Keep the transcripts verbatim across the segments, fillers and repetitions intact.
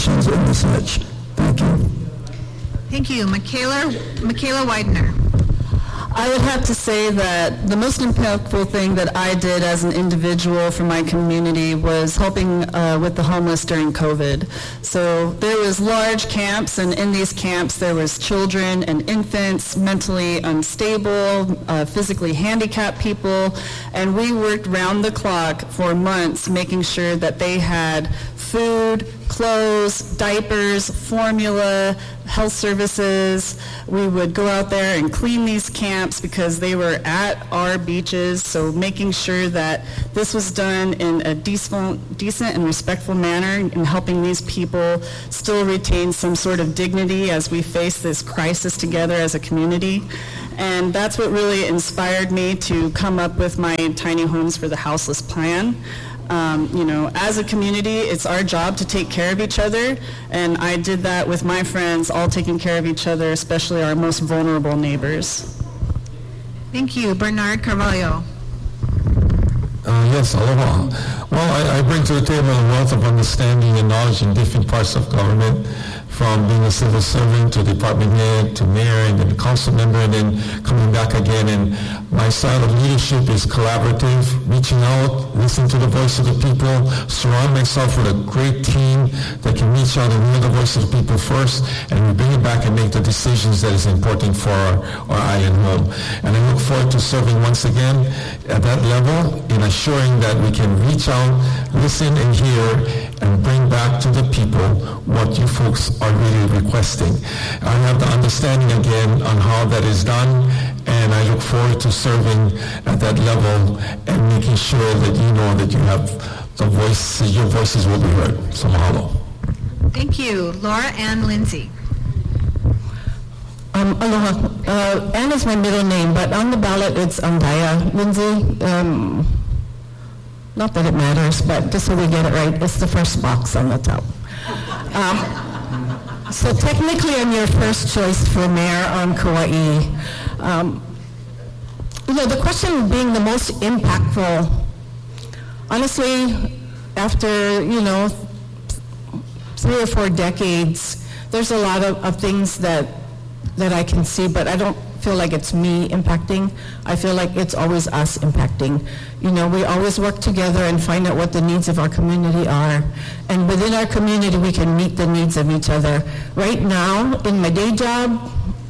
rations and such. Thank you. Thank you. Michaela, Michaela Widener. I would have to say that the most impactful thing that I did as an individual for my community was helping uh, with the homeless during COVID. So there was large camps, and in these camps there was children and infants, mentally unstable, uh, physically handicapped people, and we worked round the clock for months making sure that they had food, clothes, diapers, formula, health services. We would go out there and clean these camps because they were at our beaches, so making sure that this was done in a decent, decent and respectful manner and helping these people still retain some sort of dignity as we face this crisis together as a community. And that's what really inspired me to come up with my Tiny Homes for the Houseless plan. Um, you know, as a community, it's our job to take care of each other, and I did that with my friends, all taking care of each other, especially our most vulnerable neighbors. Thank you. Bernard Carvalho. Uh, yes, aloha. Well, I, I bring to the table a wealth of understanding and knowledge in different parts of government, from being a civil servant to department head to mayor and then council member and then coming back again. And my style of leadership is collaborative, reaching out, listening to the voice of the people, surround myself with a great team that can reach out and hear the voice of the people first, and we bring it back and make the decisions that is important for our, our island home. And I look forward to serving once again at that level in assuring that we can reach out, listen and hear, and bring back to the people what you folks are really requesting. I have the understanding again on how that is done, and I look forward to serving at that level and making sure that you know that you have the voice, your voices will be heard. So mahalo. Thank you. Laura Ann Lindsay. Um, aloha. Uh, Ann is my middle name, but on the ballot it's Andaya Lindsay. Um, not that it matters, but just so we get it right, it's the first box on the top. Um, so technically I'm your first choice for mayor on Kauai. Um, you know, the question being the most impactful, honestly, after, you know, three or four decades, there's a lot of, of things that that I can see, but I don't feel like it's me impacting. I feel like it's always us impacting. You know, we always work together and find out what the needs of our community are. And within our community, we can meet the needs of each other. Right now, in my day job,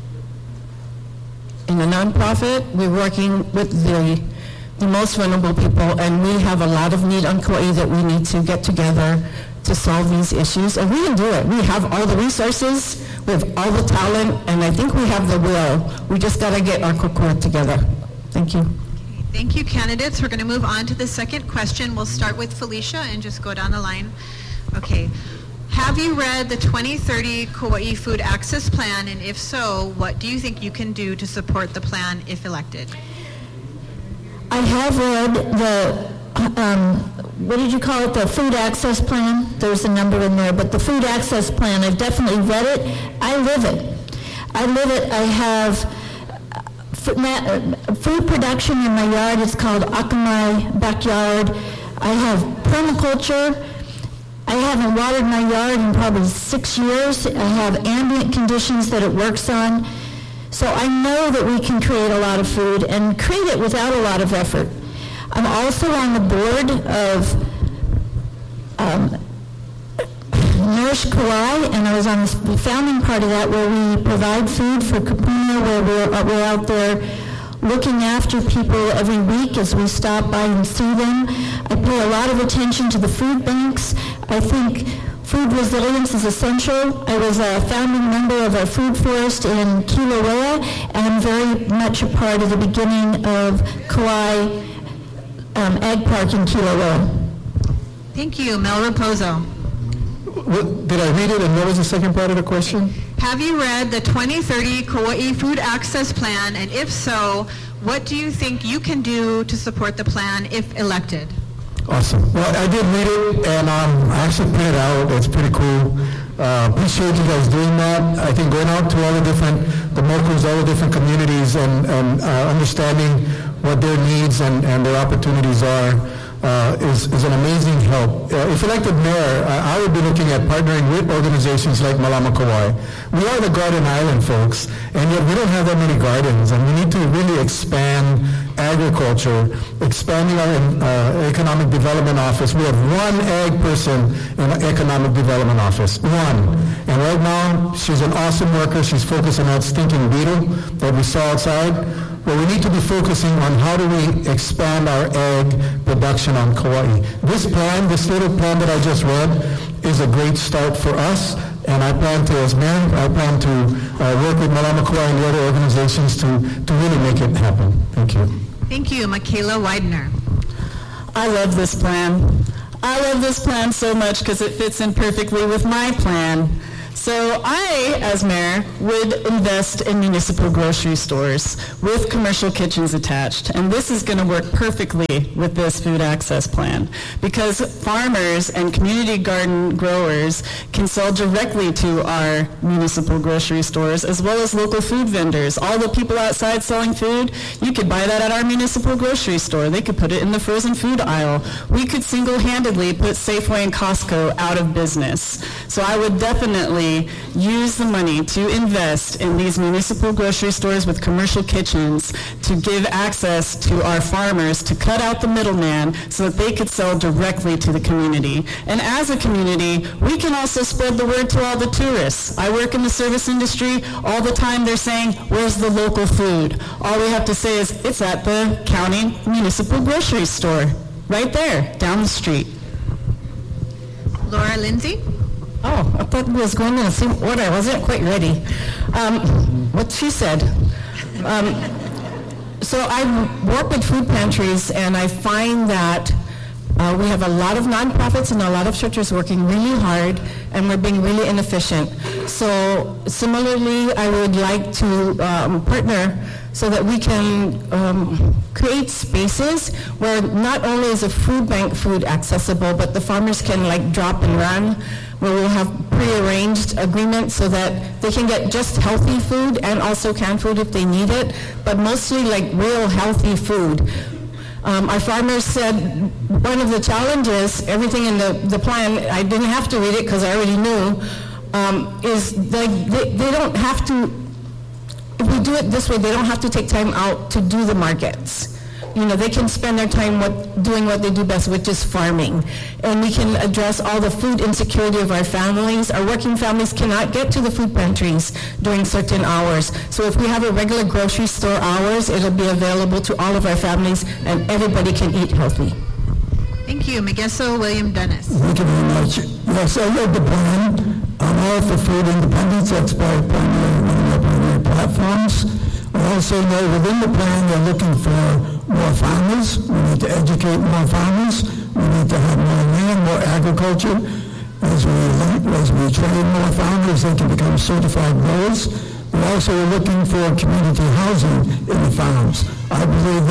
in a nonprofit, we're working with the, the most vulnerable people, and we have a lot of need on Kauai that we need to get together to solve these issues, and we can do it. We have all the resources, we have all the talent, and I think we have the will. We just got to get our kokua together. Thank you. Okay, thank you, candidates. We're going to move on to the second question. We'll start with Felicia and just go down the line. Okay. Have you read the twenty thirty Kauai Food Access Plan, and if so, what do you think you can do to support the plan if elected? I have read the um, what did you call it, the food access plan? There's a number in there, but the food access plan, I've definitely read it. I live it. I live it. I have food production in my yard. It's called Akamai Backyard. I have permaculture. I haven't watered my yard in probably six years. I have ambient conditions that it works on. So I know that we can create a lot of food and create it without a lot of effort. I'm also on the board of um, Nourish Kauai, and I was on the founding part of that, where we provide food for Kupuna, where we're, we're out there looking after people every week as we stop by and see them. I pay a lot of attention to the food banks. I think food resilience is essential. I was a founding member of a food forest in Kilauea, and I'm very much a part of the beginning of Kauai Um, Ag Park in Kilauea. Thank you. Mel Raposo. What, did I read it, and what was the second part of the question? Have you read the twenty thirty Kauai Food Access Plan, and if so, what do you think you can do to support the plan if elected? Awesome. Well, I did read it, and um, I actually printed it out. It's pretty cool. Uh, appreciate you guys doing that. I think going out to all the different, the Mokos, all the different communities, and, and uh, understanding what their needs and, and their opportunities are. uh, is, is an amazing help. Uh, if elected mayor, I, I would be looking at partnering with organizations like Malama Kauai. We are the Garden Island folks, and yet we don't have that many gardens, and we need to really expand agriculture, expanding our uh, economic development office. We have one ag person in the economic development office, one. And right now, she's an awesome worker. She's focused on that stinking beetle that we saw outside. But we need to be focusing on how do we expand our ag production on Kauai. This plan, this little plan that I just read, is a great start for us. And I plan to, as mayor, I plan to uh, work with Malama Kauai and the other organizations to, to really make it happen. Thank you. Thank you. Michaela Widener. I love this plan. I love this plan so much because it fits in perfectly with my plan. So I, as mayor, would invest in municipal grocery stores with commercial kitchens attached. And this is going to work perfectly with this food access plan because farmers and community garden growers can sell directly to our municipal grocery stores as well as local food vendors. All the people outside selling food, you could buy that at our municipal grocery store. They could put it in the frozen food aisle. We could single-handedly put Safeway and Costco out of business. So I would definitely use the money to invest in these municipal grocery stores with commercial kitchens to give access to our farmers to cut out the middleman so that they could sell directly to the community. And as a community, we can also spread the word to all the tourists. I work in the service industry. All the time they're saying, where's the local food? All we have to say is, it's at the county municipal grocery store, right there, down the street. Laura Lindsay. Oh, I thought it was going in the same order. I wasn't quite ready. Um, what she said. Um, so I work with food pantries, and I find that uh, we have a lot of nonprofits and a lot of churches working really hard, and we're being really inefficient. So similarly, I would like to um, partner so that we can um, create spaces where not only is a food bank food accessible, but the farmers can like drop and run, where we'll have prearranged agreements so that they can get just healthy food and also canned food if they need it, but mostly like real healthy food. Um, our farmers said one of the challenges, everything in the, the plan, I didn't have to read it because I already knew, um, is they, they, they don't have to, if we do it this way, they don't have to take time out to do the markets. You know, they can spend their time what, doing what they do best, which is farming. And we can address all the food insecurity of our families. Our working families cannot get to the food pantries during certain hours. So if we have a regular grocery store hours, it'll be available to all of our families, and everybody can eat healthy. Thank you. Megeso William Dennis. Thank you very much. Yes, I read the plan. I'm all for food independence. That's by primary, one of my primary platforms. I also know within the plan they're looking for more farmers. We need to educate more farmers. We need to have more land, more agriculture. As we as we train more farmers, they can become certified growers. We also are looking for community housing in the farms. I believe